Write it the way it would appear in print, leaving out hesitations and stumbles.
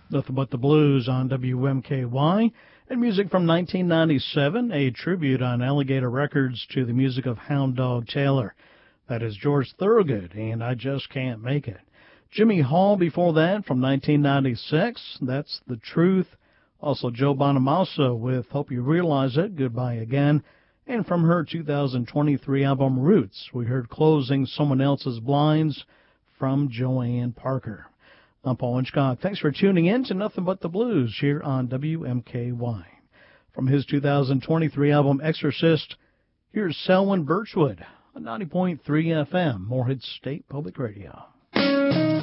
Nothing But the Blues on WMKY, and music from 1997, a tribute on Alligator Records to the music of Hound Dog Taylor. That is George Thorogood, and I Just Can't Make It. Jimmy Hall before that from 1996, that's The Truth. Also Joe Bonamassa with Hope You Realize It, Goodbye Again. And from her 2023 album Roots, we heard Closing Someone Else's Blinds from Joanne Parker. I'm Paul Inchcock. Thanks for tuning in to Nothing But the Blues here on WMKY. From his 2023 album Exorcist, here's Selwyn Birchwood on 90.3 FM, Morehead State Public Radio.